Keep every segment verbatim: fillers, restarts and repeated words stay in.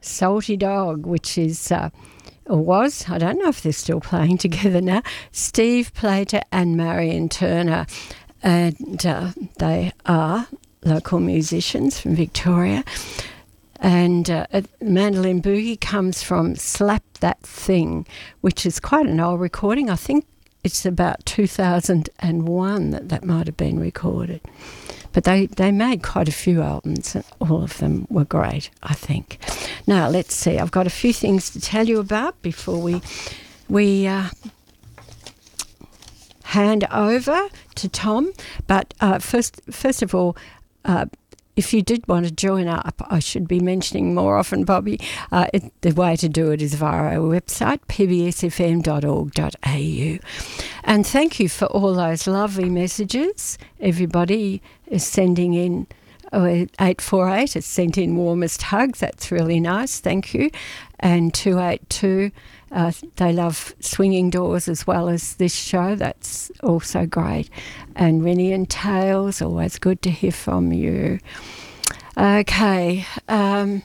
Salty Dog, which is, uh, or was, I don't know if they're still playing together now, Steve Plater and Marion Turner. And uh, they are local musicians from Victoria. And uh, Mandolin Boogie comes from Slap That Thing, which is quite an old recording. I think it's about two thousand one that that might have been recorded. But they, they made quite a few albums, and all of them were great, I think. Now, let's see. I've got a few things to tell you about before we we uh, hand over to Tom. But uh, first, first of all, uh, if you did want to join up, I should be mentioning more often, Bobby, uh, it, the way to do it is via our website, p b s f m dot org dot a u. And thank you for all those lovely messages. Everybody is sending in, oh, eight four eight has sent in warmest hugs. That's really nice. Thank you. And two eight two, uh, they love Swinging Doors as well as this show. That's also great. And Rennie and Tales, always good to hear from you. Okay. Um,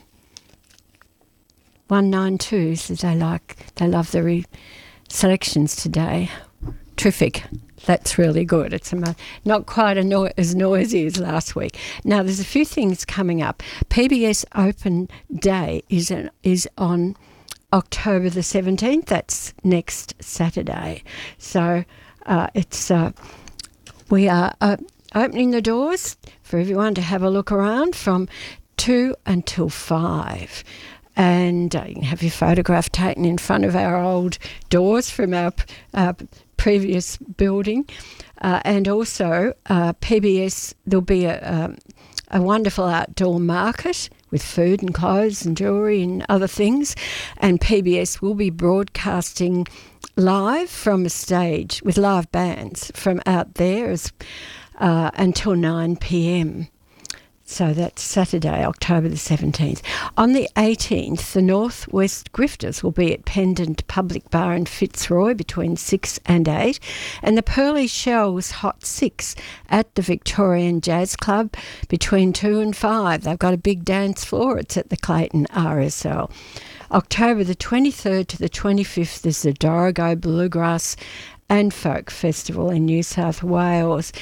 one nine two says they like, they love the re- selections today. Terrific. That's really good. It's a, not quite a no- as noisy as last week. Now, there's a few things coming up. P B S Open Day is an, is on October the seventeenth. That's next Saturday. So uh, it's uh, we are uh, opening the doors for everyone to have a look around from two until five. And uh, you can have your photograph taken in front of our old doors from our uh, previous building. Uh, and also uh, P B S, there'll be a, um, a wonderful outdoor market with food and clothes and jewellery and other things. And P B S will be broadcasting live from a stage with live bands from out there as, uh, until nine p.m. So that's Saturday, October the seventeenth. On the eighteenth, the North West Grifters will be at Pendant Public Bar in Fitzroy between six and eight, and the Pearly Shells Hot Six at the Victorian Jazz Club between two and five. They've got a big dance floor. It's at the Clayton R S L. October the twenty-third to the twenty-fifth is the Dorrigo Bluegrass and Folk Festival in New South Wales.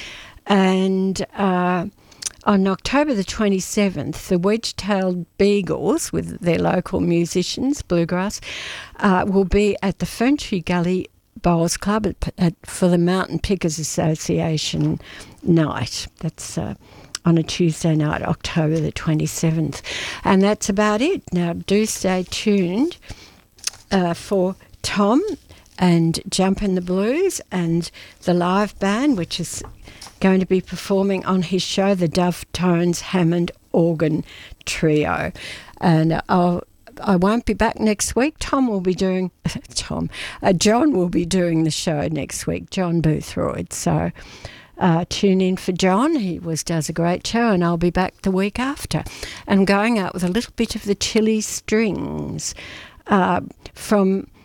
And Uh, on October the twenty-seventh, the Wedge-tailed Beagles, with their local musicians, bluegrass, uh, will be at the Ferntree Gully Bowls Club at, at, for the Mountain Pickers Association night. That's uh, on a Tuesday night, October the twenty-seventh. And that's about it. Now, do stay tuned uh, for Tom and Jumpin' the Blues and the live band, which is going to be performing on his show, the Dove Tones Hammond Organ Trio. And I'll, I won't be back next week. Tom will be doing, Tom, uh, John will be doing the show next week, John Boothroyd. So uh, tune in for John. He was does a great show, and I'll be back the week after. And going out with a little bit of the Chili Strings uh, from